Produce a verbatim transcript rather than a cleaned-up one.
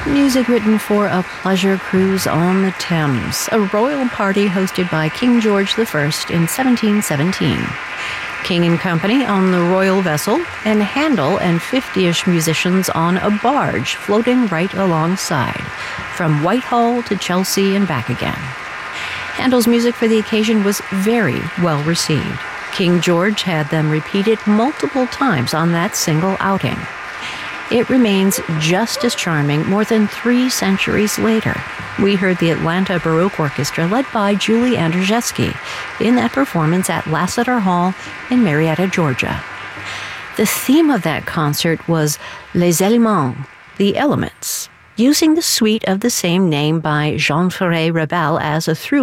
Music written for a pleasure cruise on the Thames, a royal party hosted by King George the First in seventeen seventeen. King and company on the royal vessel, and Handel and fifty-ish musicians on a barge floating right alongside, from Whitehall to Chelsea and back again. Handel's music for the occasion was very well received. King George had them repeated multiple times on that single outing. It remains just as charming more than three centuries later. We heard the Atlanta Baroque Orchestra led by Julie Andrzejewski in that performance at Lassiter Hall in Marietta, Georgia. The theme of that concert was Les Éléments, the elements, using the suite of the same name by Jean Ferré Ravel as a through